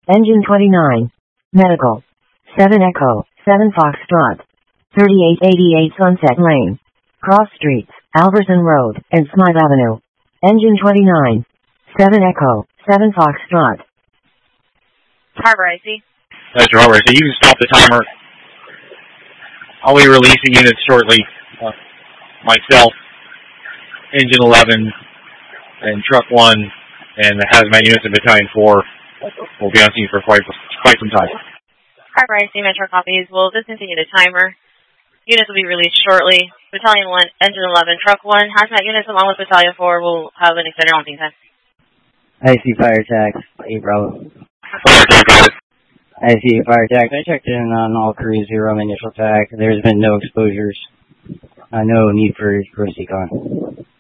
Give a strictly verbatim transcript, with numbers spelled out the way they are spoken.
Engine twenty-nine. Medical. seven Echo, seven Foxtrot. thirty-eight eighty-eight Sunset Lane. Cross Streets, Alverson Road, and Smythe Avenue. Engine twenty-nine. seven Echo, seven Foxtrot. Harbor I C. That's your Harbor I C. You can stop the timer. I'll be releasing units shortly. Uh, myself, Engine eleven, and Truck one, and the hazmat units in Battalion four will be on scene for quite, quite some time. Harbor I C, Metro copies. We'll discontinue the timer. Units will be released shortly. Battalion one, Engine eleven, Truck one, hazmat units along with Battalion four will have an extended on-scene time. I see fire attacks. eight Bravo. Fire attack. I see fire attacks. I checked in on all crews zero on the initial attack. There's been no exposures. Uh, no need for recon.